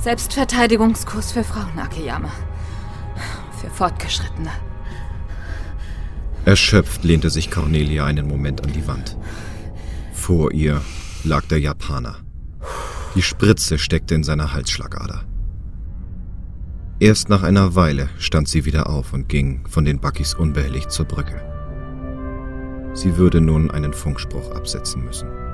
Selbstverteidigungskurs für Frauen, Akiyama. Für Fortgeschrittene. Erschöpft lehnte sich Cornelia einen Moment an die Wand. Vor ihr lag der Japaner. Die Spritze steckte in seiner Halsschlagader. Erst nach einer Weile stand sie wieder auf und ging von den Buckys unbehelligt zur Brücke. Sie würde nun einen Funkspruch absetzen müssen.